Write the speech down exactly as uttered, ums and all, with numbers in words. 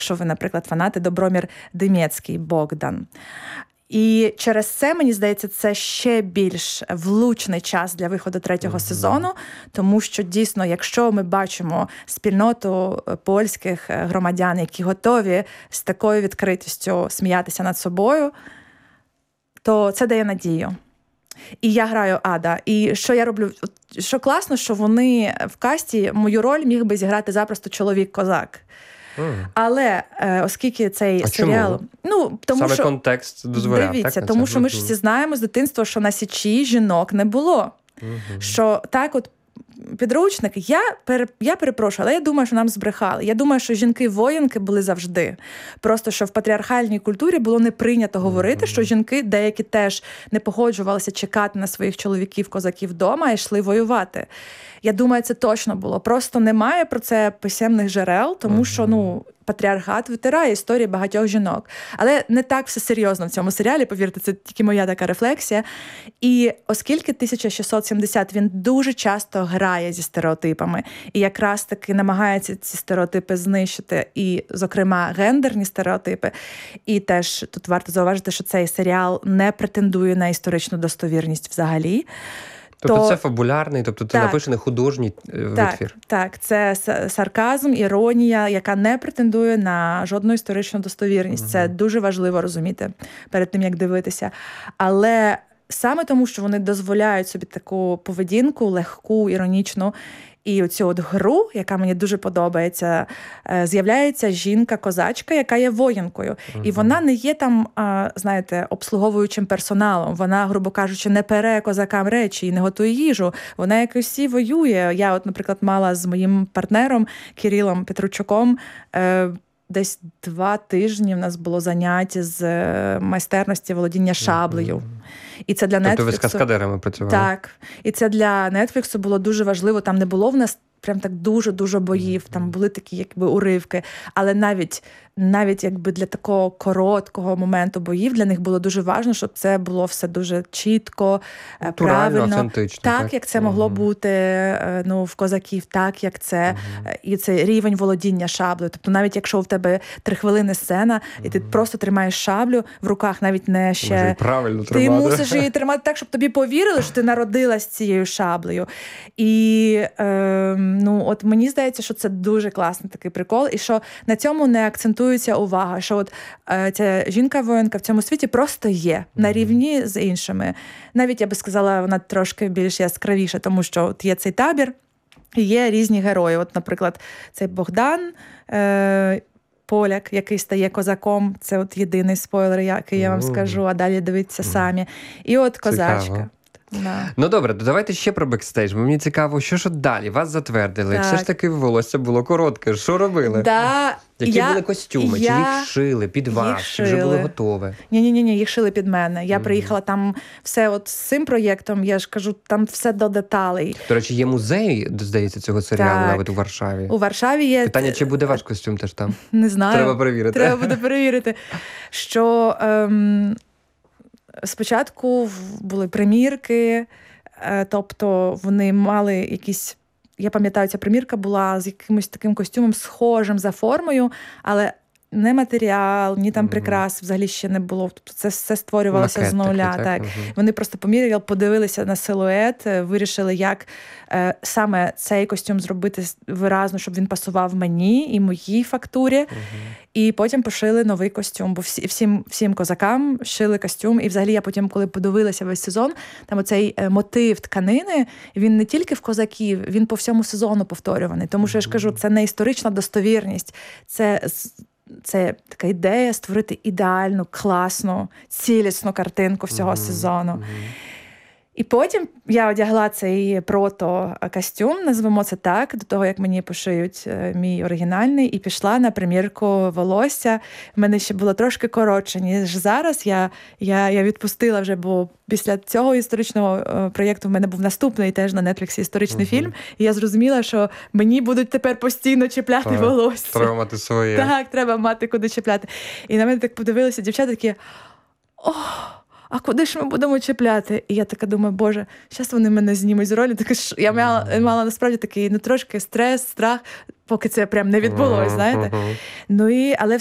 якщо ви, наприклад, фанати, Добромір Демєцький, Богдан. І через це, мені здається, це ще більш влучний час для виходу третього mm-hmm. сезону, тому що, дійсно, якщо ми бачимо спільноту польських громадян, які готові з такою відкритістю сміятися над собою, то це дає надію. І я граю Ада. І що я роблю? Що класно, що вони в касті, мою роль міг би зіграти запросто чоловік-козак. Mm. Але е, оскільки цей а серіал... Чому? Ну, тому Саме що, контекст дозволяв, дивіться, так? тому це? що ми ж всі знаємо з дитинства, що на Січі жінок не було. Mm-hmm. Що так от підручник, я, пере, я перепрошую, але я думаю, що нам збрехали. Я думаю, що жінки-воїнки були завжди. Просто, що в патріархальній культурі було не прийнято говорити, mm-hmm. що жінки деякі теж не погоджувалися чекати на своїх чоловіків-козаків вдома, а йшли воювати. Я думаю, це точно було. Просто немає про це писемних джерел, тому mm-hmm. що, ну, патріархат витирає історії багатьох жінок. Але не так все серйозно в цьому серіалі, повірте, це тільки моя така рефлексія. І оскільки тисяча шістсот сімдесят він дуже часто грає зі стереотипами і якраз таки намагається ці стереотипи знищити, і, зокрема, гендерні стереотипи. І теж тут варто зауважити, що цей серіал не претендує на історичну достовірність взагалі. Тобто то... це фабулярний, тобто це написаний художній так, витвір. Так, це сарказм, іронія, яка не претендує на жодну історичну достовірність. Угу. Це дуже важливо розуміти перед тим, як дивитися. Але саме тому, що вони дозволяють собі таку поведінку, легку, іронічну, і оцю от гру, яка мені дуже подобається, з'являється жінка-козачка, яка є воїнкою. Uh-huh. І вона не є там, знаєте, обслуговуючим персоналом. Вона, грубо кажучи, не пере козакам речі і не готує їжу. Вона як усі воює. Я от, наприклад, мала з моїм партнером Кирилом Петручуком десь два тижні в нас було заняття з майстерності володіння шаблею. Mm-hmm. І це для Netflix... Тобто ви з каскадерами працювали? Так. І це для Netflix було дуже важливо. Там не було в нас прям так дуже-дуже боїв. Там були такі якби уривки. Але навіть, навіть якби для такого короткого моменту боїв для них було дуже важливо, щоб це було все дуже чітко, натурально, правильно. Автентично. Так, так, як це могло угу. бути ну, в козаків, так, як це. Угу. І це рівень володіння шаблею. Тобто навіть якщо в тебе три хвилини сцена, угу. і ти просто тримаєш шаблю в руках, навіть не ще... Може, правильно ти тримати. мусиш її тримати так, щоб тобі повірили, що ти народилась цією шаблею. І е, ну, от мені здається, що це дуже класний такий прикол, і що на цьому не акцентується увага, що от е, ця жінка-воїнка в цьому світі просто є, mm-hmm. на рівні з іншими. Навіть, я би сказала, вона трошки більш яскравіша, тому що от є цей табір, і є різні герої. От, наприклад, цей Богдан, е, поляк, який стає козаком, це от єдиний спойлер, який я вам mm-hmm. скажу, а далі дивіться mm-hmm. самі. І от козачка. Цікаво. Да. Ну добре, давайте ще про бекстейдж. Мені цікаво, що ж далі? Вас затвердили. Так. Все ж таки волосся було коротке. Що робили? Да, Які я, були костюми? я... Чи їх шили під вас? Чи вже було готове? Ні-ні-ні, їх шили під мене. Я mm-hmm. приїхала там все от з цим проєктом, я ж кажу, там все до деталей. До речі, є музей, здається, цього серіалу так. навіть у Варшаві. У Варшаві є... Питання, чи буде ваш костюм теж там? Не знаю. Треба перевірити. Треба буде перевірити. Що... Ем... Спочатку були примірки, тобто вони мали якісь, я пам'ятаю, ця примірка була з якимось таким костюмом схожим за формою, але не матеріал, ні там прикрас взагалі ще не було. Тобто це все створювалося Макет з нуля. Такий, так. так? Угу. Вони просто поміряли, подивилися на силует, вирішили, як е, саме цей костюм зробити виразно, щоб він пасував мені і моїй фактурі. Угу. І потім пошили новий костюм, бо всі, всім, всім козакам шили костюм. І взагалі я потім, коли подивилася весь сезон, там оцей мотив тканини, він не тільки в козаків, він по всьому сезону повторюваний. Тому що, я ж кажу, це не історична достовірність, це... Це така ідея створити ідеальну, класну, цілісну картинку всього mm-hmm. сезону. Mm-hmm. І потім я одягла цей прото-костюм, назвемо це так, до того, як мені пошиють мій оригінальний, і пішла на примірку волосся. В мене ще було трошки коротше, ніж зараз. Я, я, я відпустила вже, бо після цього історичного проєкту в мене був наступний теж на Netflix історичний uh-huh. фільм, і я зрозуміла, що мені будуть тепер постійно чіпляти так, волосся. Треба мати своє. Так, треба мати куди чіпляти. І на мене так подивилися дівчата такі, ох, а куди ж ми будемо чіпляти? І я така думаю, боже, зараз вони мене знімуть з ролі. Так, я мала, мала насправді такий, ну, трошки стрес, страх, поки це прям не відбулося, знаєте. Ну, і, але